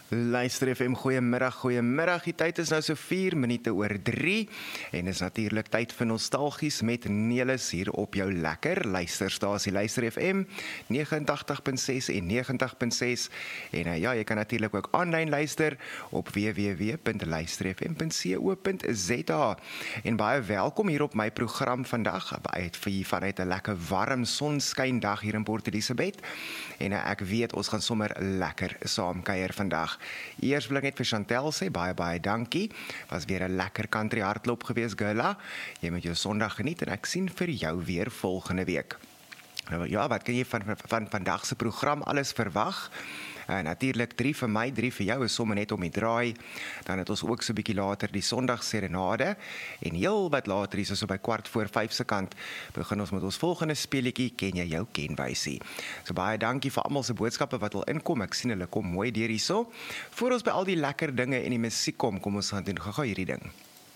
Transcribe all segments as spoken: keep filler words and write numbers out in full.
Luister F M, goeiemiddag, goeiemiddag. Die tyd is nou so vier minute oor drie en is natuurlik tyd vir nostalgies met Nelis hier op jou lekker luisterstasie Luister F M nege agt punt ses en nege tig punt ses en uh, ja, jy kan natuurlik ook aanlyn luister op w w w punt luister f m punt co punt z a en baie welkom hier op my program vandag uit vir vanuit 'n lekker warm sonskyndag hier in Port Elizabeth en uh, ek weet ons gaan sommer lekker saam kuier vandag. Eers wil ek net vir Chantel sê, baie, baie dankie. Was weer 'n lekker country hardloop gewees, Gula. Jy moet jou Sondag geniet en ek sien vir jou weer volgende week. Nou, ja, wat kan jy van, van, van vandag se program alles verwag? Uh, natuurlik drie vir my, drie vir jou is sommer net om die draai. Dan het ons ook so 'n bietjie later die Sondag serenade en heel wat later is so by kwart voor vyf se kant begin ons met ons volgende speletjie, ken jy jou kenwysie. So baie dankie vir almal se boodskappe wat al inkom. Ek sien hulle kom mooi deur hierso. Voor ons by al die lekker dinge en die musiek kom, kom ons gaan doen gou-gou hierdie ding.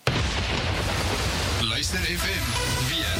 Luister F M weer.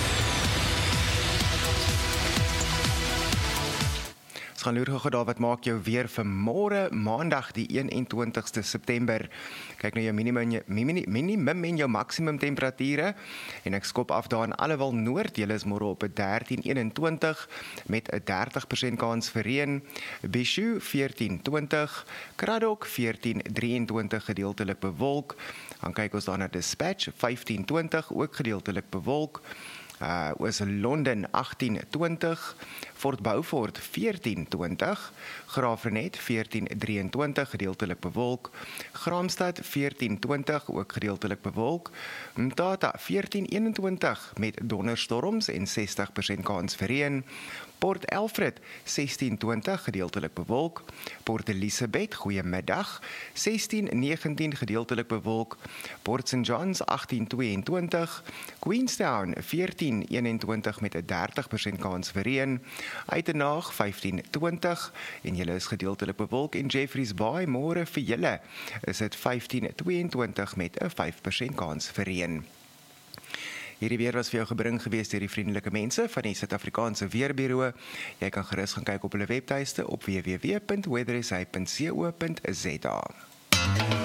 Ons gaan loer gou-gou daar wat maak jou weer vir môre, Maandag die eenentwintigste September. Kyk nou jou minimum, minimum en jou maksimum temperature en ek skop af daar in Allewal Noord. Julle is môre op 'n dertien eenentwintig met 'n dertig persent kans vir reën. Bishu veertien twintig, Kraddock veertien drieëntwintig gedeeltelik bewolk. Dan kyk ons daar na Dispatch vyftien twintig ook gedeeltelik bewolk. Uh, was Londen agttien twintig, Fort Beaufort veertien twintig, Graafrenet veertien drieëntwintig gedeeltelik bewolk, Graamsstad veertien twintig ook gedeeltelik bewolk, Mthatha veertien eenentwintig met donderstorms en sestig persent kans vir reën, Port Alfred sestien twintig gedeeltelik bewolk, Port Elizabeth goeiemiddag sestien negentien gedeeltelik bewolk, Port Saint Johns agttien tweeëntwintig, Queenstown veertien eenentwintig met 'n dertig persent kans vir reën, Uitenhaag vyftien twintig en julle is gedeeltelik bewolk en Jeffreys Bay môre vir julle is dit vyftien tweeëntwintig met 'n vyf persent kans vir reën. Hierdie weer was vir jou gebring gewees deur die vriendelike mense van die Suid-Afrikaanse Weerbureau. Jy kan gerus gaan kyk op hulle webtuiste op w w w punt weather s a punt co punt z a.